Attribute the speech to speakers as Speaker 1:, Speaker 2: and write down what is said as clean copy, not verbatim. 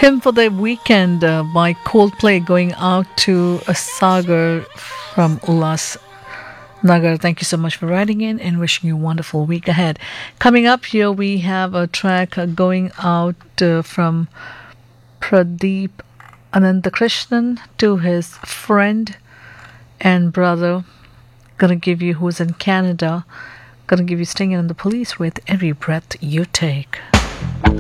Speaker 1: Hymn for the Weekend by Coldplay going out to Sagar from Ulas Nagar. Thank you so much for writing in and wishing you a wonderful week ahead. Coming up here, we have a track going out from Pradeep Anandakrishnan to his friend and brother. Gonna give you who's in Canada. Gonna give you Stinging on the Police with Every Breath You Take.